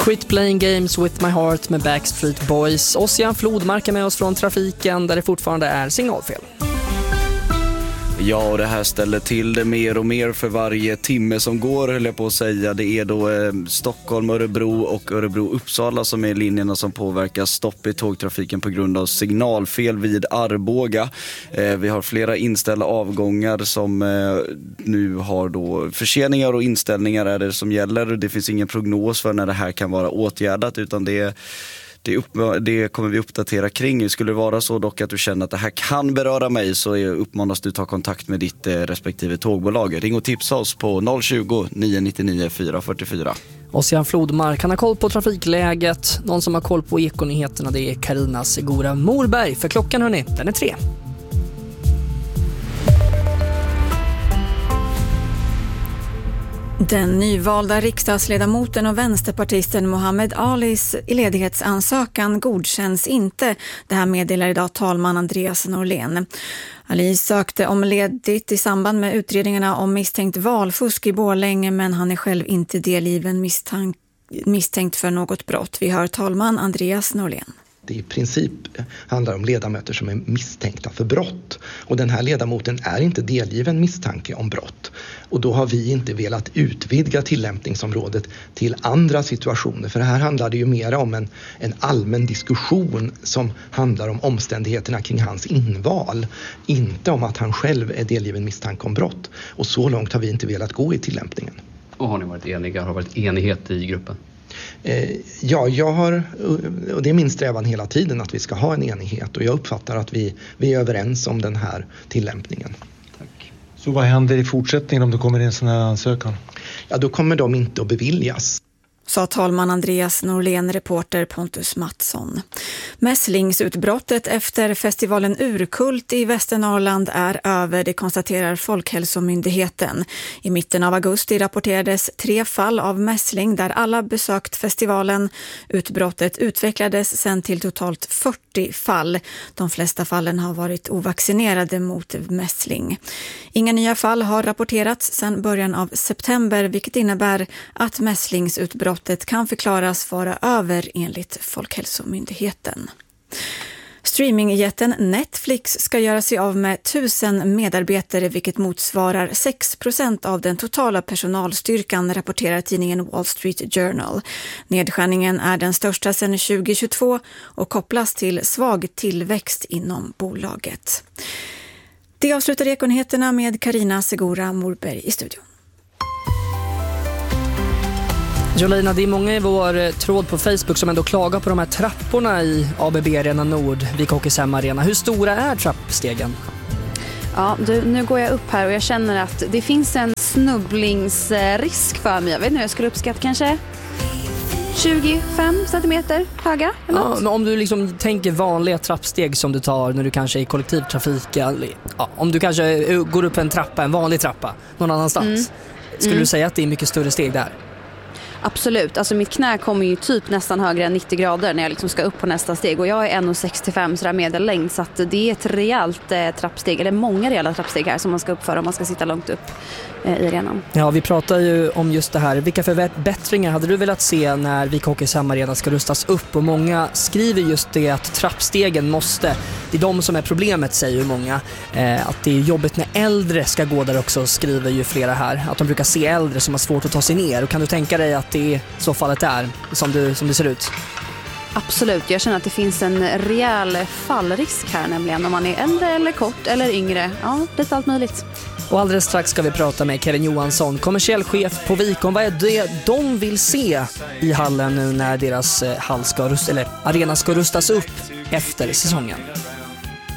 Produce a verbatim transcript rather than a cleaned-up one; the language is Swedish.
Quit Playing Games With My Heart med Backstreet Boys. Ossian Flodmark är med oss från trafiken där det fortfarande är signalfel. Ja, och det här ställer till det mer och mer för varje timme som går, höll jag på att säga. Det är då eh, Stockholm, Örebro och Örebro-Uppsala som är linjerna som påverkar stopp i tågtrafiken på grund av signalfel vid Arboga. Eh, vi har flera inställda avgångar som eh, nu har då förseningar och inställningar är det som gäller. Det finns ingen prognos för när det här kan vara åtgärdat, utan det är Det, upp, det kommer vi uppdatera kring. Skulle det vara så dock att du känner att det här kan beröra mig, så är uppmanas du ta kontakt med ditt eh, respektive tågbolag. Ring och tipsa oss på noll tjugo, nio nio nio, fyra fyra fyra. Ossian Flodmark, han har koll på trafikläget. Någon som har koll på ekonyheterna, det är Carina Segura Morberg. För klockan, hörni, den är tre. Den nyvalda riksdagsledamoten och vänsterpartisten Mohammed Alis ledighetsansökan godkänns inte. Det här meddelar idag talman Andreas Norlén. Ali sökte om ledigt i samband med utredningarna om misstänkt valfusk i Borlänge, men han är själv inte delgiven misstank, misstänkt för något brott. Vi hör talman Andreas Norlén. Det i princip handlar om ledamöter som är misstänkta för brott. Och den här ledamoten är inte delgiven misstanke om brott. Och då har vi inte velat utvidga tillämpningsområdet till andra situationer. För här handlar det ju mer om en, en allmän diskussion som handlar om omständigheterna kring hans inval. Inte om att han själv är delgiven misstanke om brott. Och så långt har vi inte velat gå i tillämpningen. Och har ni varit eniga? Har det varit enighet i gruppen? Ja, jag har, och det är min strävan hela tiden att vi ska ha en enighet, och jag uppfattar att vi, vi är överens om den här tillämpningen. Tack. Så vad händer i fortsättningen om det kommer in en sån här ansökan? Ja, då kommer de inte att beviljas. Sa talman Andreas Norlén, reporter Pontus Mattsson. Mässlingsutbrottet efter festivalen Urkult i Västernorrland är över, det konstaterar Folkhälsomyndigheten. I mitten av augusti rapporterades tre fall av mässling där alla besökt festivalen. Utbrottet utvecklades sedan till totalt fyrtio fall. De flesta fallen har varit ovaccinerade mot mässling. Inga nya fall har rapporterats sedan början av september, vilket innebär att mässlingsutbrottet kan förklaras vara över enligt Folkhälsomyndigheten. Streamingjätten Netflix ska göra sig av med tusen medarbetare, vilket motsvarar sex procent av den totala personalstyrkan, rapporterar tidningen Wall Street Journal. Nedskärningen är den största sedan tjugo tjugotvå och kopplas till svag tillväxt inom bolaget. Det avslutar Ekonyheterna med Carina Segura Morberg i studion. Jolina, det är många i vår tråd på Facebook som ändå klagar på de här trapporna i A B B Arena Nord, Vik Hockeyhem Arena. Hur stora är trappstegen? Ja, du, nu går jag upp här och jag känner att det finns en snubblingsrisk för mig. Jag vet inte, jag skulle uppskatta kanske tjugofem centimeter höga. Ja, men om du liksom tänker vanliga trappsteg som du tar när du kanske är i kollektivtrafik, ja, om du kanske går upp en trappa, en vanlig trappa någon annanstans, mm. skulle mm. du säga att det är mycket större steg där? Absolut, alltså mitt knä kommer ju typ nästan högre än nittio grader när jag liksom ska upp på nästa steg, och jag är en komma sextiofem sådär medellängd, så att det är ett rejält eh, trappsteg, eller många rejäla trappsteg här som man ska uppföra om man ska sitta långt upp eh, i arenan. Ja, vi pratar ju om just det här. Vilka förbättringar hade du velat se när Vik Hockeyhem Arena ska rustas upp? Och många skriver just det att trappstegen måste, det är de som är problemet, säger ju många. Eh, att det är jobbigt när äldre ska gå där också, skriver ju flera här. Att de brukar se äldre som har svårt att ta sig ner. Och kan du tänka dig att det är så fallet är som, du, som det ser ut? Absolut, jag känner att det finns en rejäl fallrisk här, nämligen om man är äldre eller kort eller yngre. Ja, lite allt möjligt. Och alldeles strax ska vi prata med Kevin Johansson, kommersiell chef på Vicon. Vad är det de vill se i hallen nu när deras hall ska rust, eller arena ska rustas upp efter säsongen?